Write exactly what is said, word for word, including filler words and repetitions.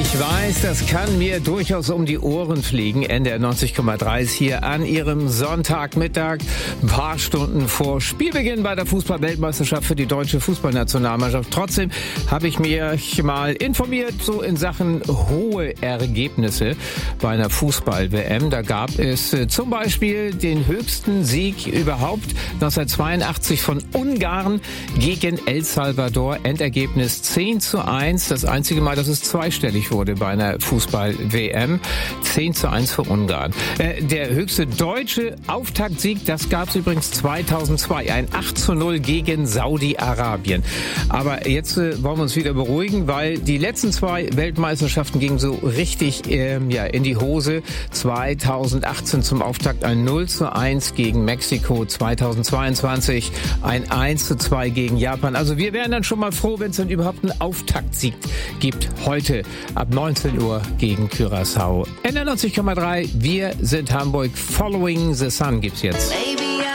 Ich weiß, das kann mir durchaus um die Ohren fliegen. N D R neunzig Komma drei ist hier an Ihrem Sonntagmittag, ein paar Stunden vor Spielbeginn bei der Fußball-Weltmeisterschaft für die deutsche Fußballnationalmannschaft. Trotzdem habe ich mich mal informiert, so in Sachen hohe Ergebnisse bei einer Fußball-W M. Da gab es äh, zum Beispiel den höchsten Sieg überhaupt neunzehnhundertzweiundachtzig von Ungarn gegen El Salvador. Endergebnis zehn zu eins. Das einzige Mal, dass es zweistellig wurde bei einer Fußball-W M. zehn zu eins für Ungarn. Äh, der höchste deutsche Auftaktsieg, das gab es übrigens zweitausendzwei. Ein acht zu null gegen Saudi-Arabien. Aber jetzt äh, wollen wir uns wieder beruhigen, weil die letzten zwei Weltmeisterschaften gingen so richtig äh, ja, in die Hose. zweitausendachtzehn zum Auftakt ein null zu eins gegen Mexiko. zweitausendzweiundzwanzig ein eins zu zwei gegen Japan. Also wir wären dann schon mal froh, wenn es dann überhaupt einen Auftaktsieg gibt. Heute ab neunzehn Uhr gegen Curaçao. N D R neunzig Komma drei, wir sind Hamburg. Following the Sun gibt's jetzt. Baby,